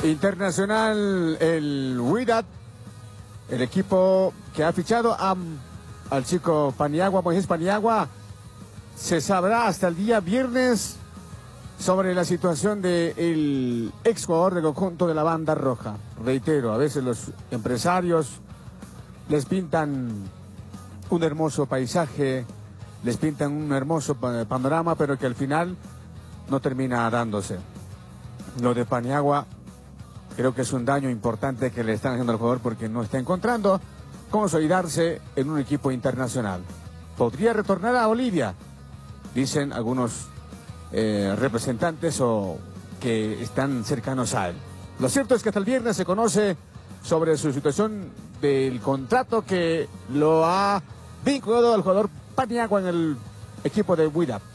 Internacional, el Wydad, el equipo que ha fichado al chico Paniagua, Moisés Paniagua. Se sabrá hasta el día viernes sobre la situación del exjugador del conjunto de la banda roja. Reitero, a veces los empresarios les pintan un hermoso paisaje, les pintan un hermoso panorama, pero que al final no termina dándose. Lo de Paniagua creo que es un daño importante que le están haciendo al jugador porque no está encontrando consolidarse en un equipo internacional. Podría retornar a Bolivia, dicen algunos representantes o que están cercanos a él. Lo cierto es que hasta el viernes se conoce sobre su situación del contrato que lo ha vinculado al jugador Paniagua en el equipo de Wydad.